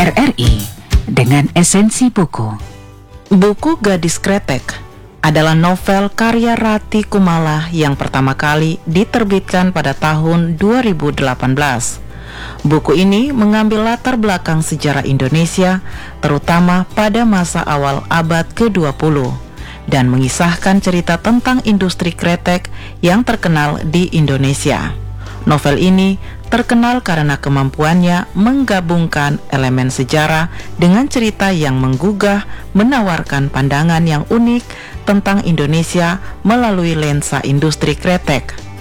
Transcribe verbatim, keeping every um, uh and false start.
R R I dengan esensi buku. Buku Gadis Kretek adalah novel karya Rati Kumala yang pertama kali diterbitkan pada tahun dua ribu delapan belas. Buku ini mengambil latar belakang sejarah Indonesia, terutama pada masa awal abad ke dua puluh, dan mengisahkan cerita tentang industri kretek yang terkenal di Indonesia. Novel ini terkenal karena kemampuannya menggabungkan elemen sejarah dengan cerita yang menggugah, menawarkan pandangan yang unik tentang Indonesia melalui lensa industri kretek.